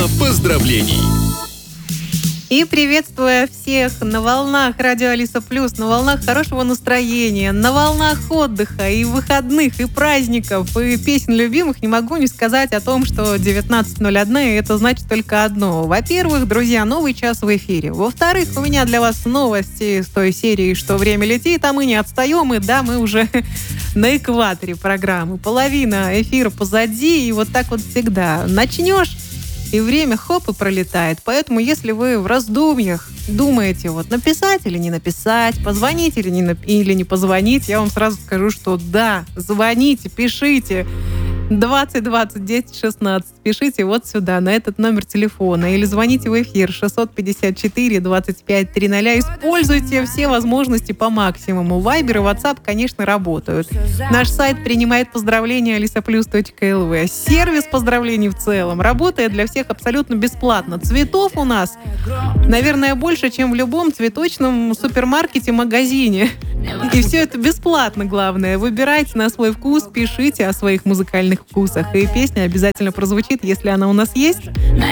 Программа поздравлений. И приветствуя всех на волнах Радио Алиса Плюс, на волнах хорошего настроения, на волнах отдыха и выходных, и праздников, и песен любимых, не могу не сказать о том, что 19:01 это значит только одно. Во-первых, друзья, новый час в эфире. Во-вторых, у меня для вас новости с той серии, что время летит, а мы не отстаем, и да, мы уже на экваторе программы. Половина эфира позади, и вот так вот всегда. Начнешь, и время хоп и пролетает. Поэтому, если вы в раздумьях думаете, вот написать или не написать, позвонить или не позвонить, я вам сразу скажу, что да, звоните, пишите. 20 20 10 16. Пишите вот сюда, на этот номер телефона. Или звоните в эфир 654 25 300. Используйте все возможности по максимуму. Вайбер и WhatsApp, конечно, работают. Наш сайт принимает поздравления alisaplus.lv. Сервис поздравлений в целом работает для всех абсолютно бесплатно. Цветов у нас, наверное, больше, чем в любом цветочном супермаркете, магазине. И все это бесплатно, главное. Выбирайте на свой вкус, пишите о своих музыкальных вкусах. И песня обязательно прозвучит, если она у нас есть.